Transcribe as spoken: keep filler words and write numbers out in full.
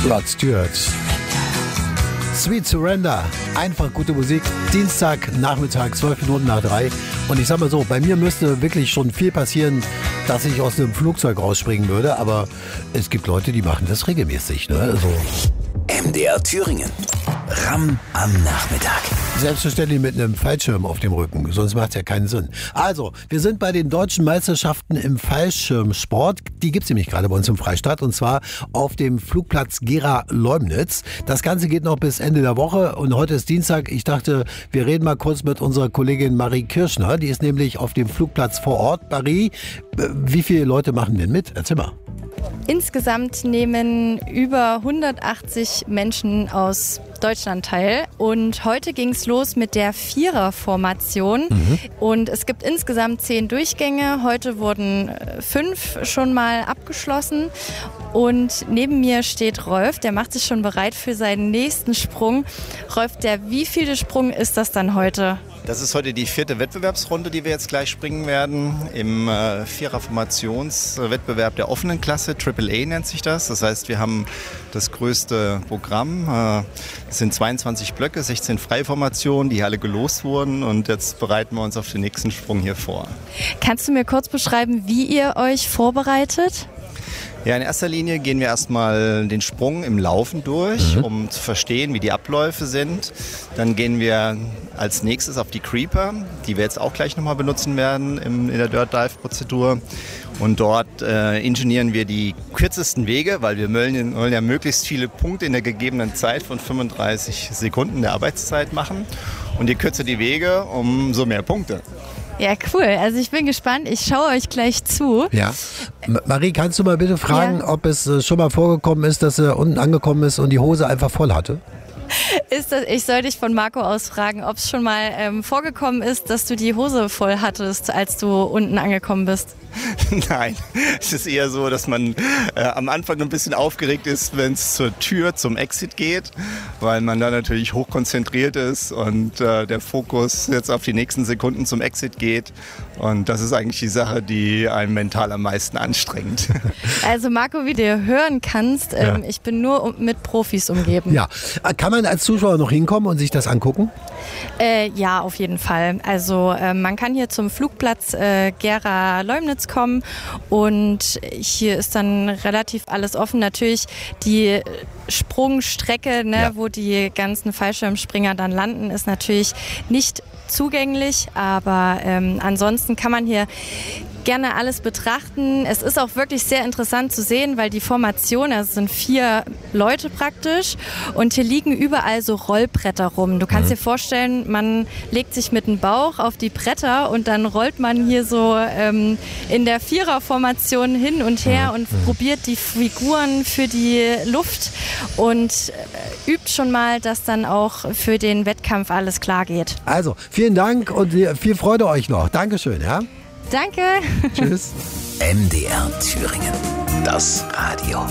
Rod Stewart. Sweet Surrender. Einfach gute Musik. Dienstag, Nachmittag, zwölf Minuten nach drei. Und ich sag mal so, bei mir müsste wirklich schon viel passieren, dass ich aus einem Flugzeug rausspringen würde. Aber es gibt Leute, die machen das regelmäßig. Ne? Also M D R Thüringen. Ram am Nachmittag. Selbstverständlich mit einem Fallschirm auf dem Rücken, sonst macht es ja keinen Sinn. Also, wir sind bei den deutschen Meisterschaften im Fallschirmsport. Die gibt es nämlich gerade bei uns im Freistaat und zwar auf dem Flugplatz Gera-Leumnitz. Das Ganze geht noch bis Ende der Woche und heute ist Dienstag. Ich dachte, wir reden mal kurz mit unserer Kollegin Marie Kirschner. Die ist nämlich auf dem Flugplatz vor Ort. Marie, wie viele Leute machen denn mit? Erzähl mal. Insgesamt nehmen über hundertachtzig Menschen aus Deutschland teil. Und heute ging es los mit der Vierer-Formation. Mhm. Und es gibt insgesamt zehn Durchgänge. Heute wurden fünf schon mal abgeschlossen. Und neben mir steht Rolf, der macht sich schon bereit für seinen nächsten Sprung. Rolf, der wievielte Sprung ist das dann heute? Das ist heute die vierte Wettbewerbsrunde, die wir jetzt gleich springen werden. Im äh, Vierer-Formationswettbewerb der offenen Klasse, Triple A nennt sich das. Das heißt, wir haben das größte Programm. Äh, es sind zweiundzwanzig Blöcke, sechzehn Freiformationen, die hier alle gelost wurden. Und jetzt bereiten wir uns auf den nächsten Sprung hier vor. Kannst du mir kurz beschreiben, wie ihr euch vorbereitet? Ja, in erster Linie gehen wir erstmal den Sprung im Laufen durch, mhm. um zu verstehen, wie die Abläufe sind. Dann gehen wir als nächstes auf die Creeper, die wir jetzt auch gleich nochmal benutzen werden im, in der Dirt Dive Prozedur. Und dort äh, ingenieren wir die kürzesten Wege, weil wir wollen, wollen ja möglichst viele Punkte in der gegebenen Zeit von fünfunddreißig Sekunden der Arbeitszeit machen. Und je kürzer die Wege, umso mehr Punkte. Ja, cool. Also ich bin gespannt. Ich schaue euch gleich zu. Ja. Marie, kannst du mal bitte fragen, ja. ob es schon mal vorgekommen ist, dass er unten angekommen ist und die Hose einfach voll hatte? Ist das, ich soll dich von Marco aus fragen, ob es schon mal ähm, vorgekommen ist, dass du die Hose voll hattest, als du unten angekommen bist. Nein, es ist eher so, dass man äh, am Anfang ein bisschen aufgeregt ist, wenn es zur Tür, zum Exit geht, weil man da natürlich hochkonzentriert ist und äh, der Fokus jetzt auf die nächsten Sekunden zum Exit geht. Und das ist eigentlich die Sache, die einen mental am meisten anstrengt. Also Marco, wie du hören kannst, ähm, ja. ich bin nur mit Profis umgeben. Ja, kann man als Zuschauer noch hinkommen und sich das angucken? Äh, ja, auf jeden Fall. Also äh, man kann hier zum Flugplatz äh, Gera-Leumnitz kommen und hier ist dann relativ alles offen. Natürlich die Sprungstrecke, ne, ja. wo die ganzen Fallschirmspringer dann landen, ist natürlich nicht zugänglich, aber ähm, ansonsten kann man hier gerne alles betrachten. Es ist auch wirklich sehr interessant zu sehen, weil die Formation, also es sind vier Leute praktisch und hier liegen überall so Rollbretter rum. Du kannst mhm. dir vorstellen, man legt sich mit dem Bauch auf die Bretter und dann rollt man hier so ähm, in der Viererformation hin und her mhm. und mhm. probiert die Figuren für die Luft und äh, übt schon mal, dass dann auch für den Wettkampf alles klar geht. Also, vielen Dank und viel Freude euch noch. Dankeschön, ja? Danke. Tschüss. M D R Thüringen. Das Radio.